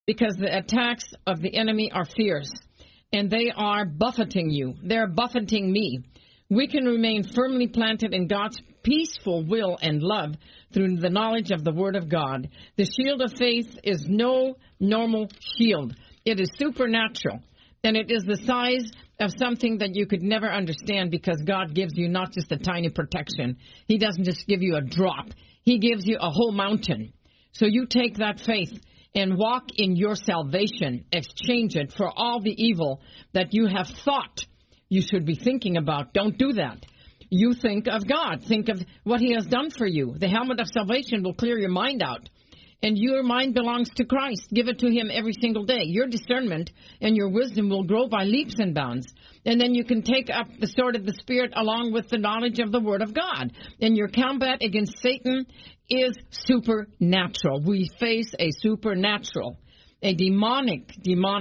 because the attacks of the enemy are fierce, and they are buffeting you. They're buffeting me. We can remain firmly planted in God's peaceful will and love through the knowledge of the Word of God. The shield of faith is no normal shield. It is supernatural, and it is the size of something that you could never understand, because God gives you not just a tiny protection. He doesn't just give you a drop. He gives you a whole mountain. So you take that faith and walk in your salvation. Exchange it for all the evil that you have thought you should be thinking about. Don't do that. You think of God. Think of what He has done for you. The helmet of salvation will clear your mind out. And your mind belongs to Christ. Give it to Him every single day. Your discernment and your wisdom will grow by leaps and bounds. And then you can take up the sword of the Spirit along with the knowledge of the Word of God. And your combat against Satan is supernatural. We face a supernatural, a demonic,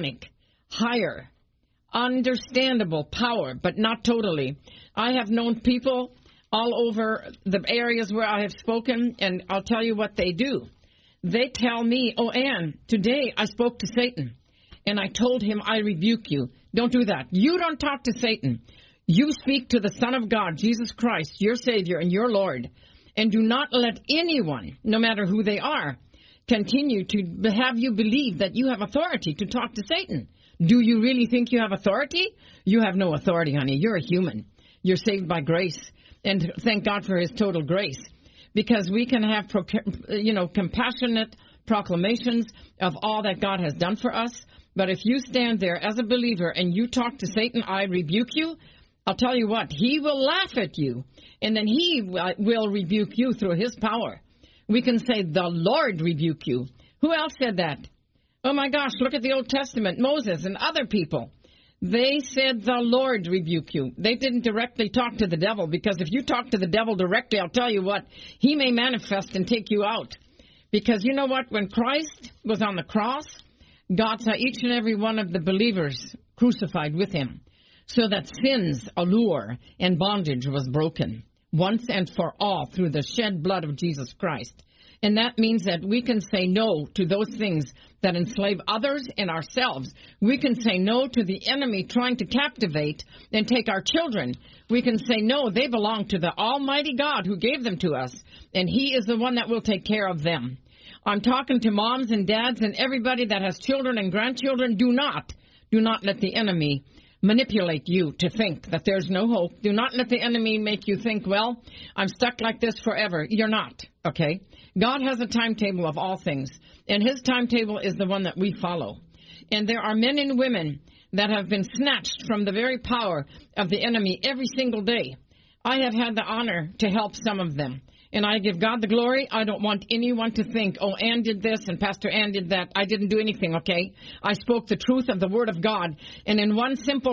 higher, understandable power, but not totally. I have known people all over the areas where I have spoken, and I'll tell you what they do. They tell me, "Oh, Ann, today I spoke to Satan, and I told him, I rebuke you." Don't do that. You don't talk to Satan. You speak to the Son of God, Jesus Christ, your Savior and your Lord, and do not let anyone, no matter who they are, continue to have you believe that you have authority to talk to Satan. Do you really think you have authority? You have no authority, honey. You're a human. You're saved by grace, and thank God for His total grace. Because we can have, compassionate proclamations of all that God has done for us. But if you stand there as a believer and you talk to Satan, "I rebuke you," I'll tell you what, he will laugh at you. And then he will rebuke you through His power. We can say, "The Lord rebuke you." Who else said that? Oh my gosh, look at the Old Testament, Moses and other people. They said, "The Lord rebuke you." They didn't directly talk to the devil, because if you talk to the devil directly, I'll tell you what, he may manifest and take you out. Because you know what? When Christ was on the cross, God saw each and every one of the believers crucified with Him, so that sin's allure and bondage was broken once and for all through the shed blood of Jesus Christ. And that means that we can say no to those things that enslave others and ourselves. We can say no to the enemy trying to captivate and take our children. We can say no, they belong to the Almighty God who gave them to us, and He is the one that will take care of them. I'm talking to moms and dads and everybody that has children and grandchildren. Do not let the enemy manipulate you to think that there's no hope. Do not let the enemy make you think, "Well, I'm stuck like this forever." You're not, okay? God has a timetable of all things, and His timetable is the one that we follow. And there are men and women that have been snatched from the very power of the enemy every single day. I have had the honor to help some of them, and I give God the glory. I don't want anyone to think, "Oh, Ann did this and Pastor Ann did that." I didn't do anything, okay? I spoke the truth of the Word of God, and in one simple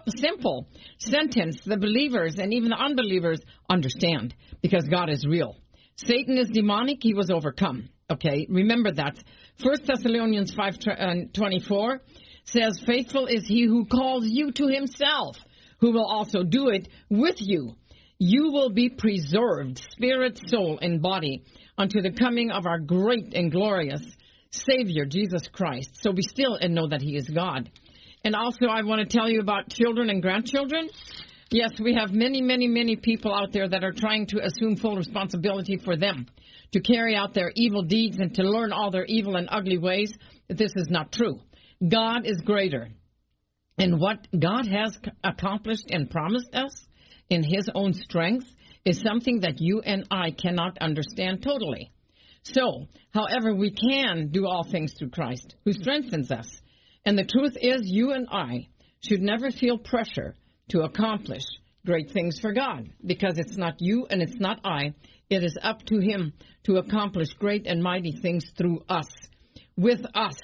sentence, the believers and even the unbelievers understand, because God is real. Satan is demonic. He was overcome. Okay, remember that. 1 Thessalonians 5:24 says, "Faithful is He who calls you to Himself, who will also do it with you. You will be preserved, spirit, soul, and body, unto the coming of our great and glorious Savior, Jesus Christ." So be still and know that He is God. And also I want to tell you about children and grandchildren. Yes, we have many people out there that are trying to assume full responsibility for them, to carry out their evil deeds and to learn all their evil and ugly ways. This is not true. God is greater. And what God has accomplished and promised us in His own strength is something that you and I cannot understand totally. So, however, we can do all things through Christ, who strengthens us. And the truth is, you and I should never feel pressure to accomplish great things for God, because it's not you and it's not I. It is up to Him to accomplish great and mighty things through us, with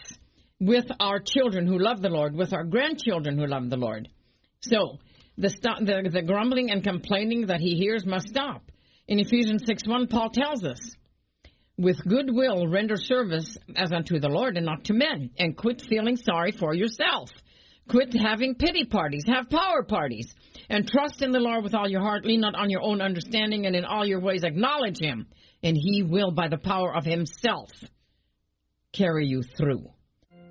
our children who love the Lord, with our grandchildren who love the Lord. So, the grumbling and complaining that he hears must stop. In Ephesians 6:1, Paul tells us, "With good will render service as unto the Lord and not to men, and quit feeling sorry for yourself. Quit having pity parties, have power parties, and trust in the Lord with all your heart. Lean not on your own understanding, and in all your ways acknowledge Him, and He will, by the power of Himself, carry you through."